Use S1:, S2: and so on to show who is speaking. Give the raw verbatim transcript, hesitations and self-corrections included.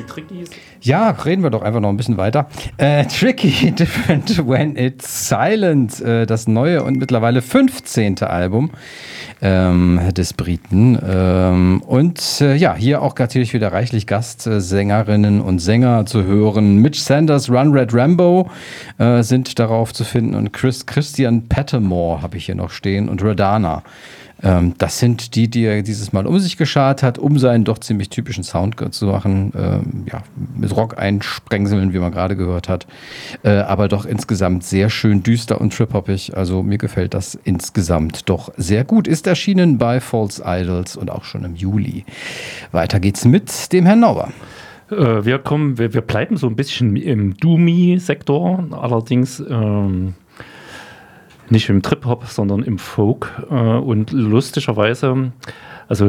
S1: Trickies?
S2: Ja, reden wir doch einfach noch ein bisschen weiter. Äh, Tricky, Different When It's Silent, äh, das neue und mittlerweile fünfzehnte Album ähm, des Briten. Ähm, und äh, ja, hier auch natürlich wieder reichlich Gastsängerinnen und Sänger zu hören. Mitch Sanders, Run Red Rambo äh, sind darauf zu finden und Chris, Christian Pettimore habe ich hier noch stehen und Radana. Ähm, das sind die, die er dieses Mal um sich geschart hat, um seinen doch ziemlich typischen Sound zu machen. Ähm, ja, mit Rock einsprengseln, wie man gerade gehört hat. Äh, aber doch insgesamt sehr schön düster und trip-hoppig. Also mir gefällt das insgesamt doch sehr gut. Ist erschienen bei False Idols und auch schon im Juli. Weiter geht's mit dem Herrn Nauber.
S1: Äh, wir kommen, wir, wir bleiben so ein bisschen im Doomy-Sektor, allerdings ähm nicht im Trip-Hop, sondern im Folk. Und lustigerweise, also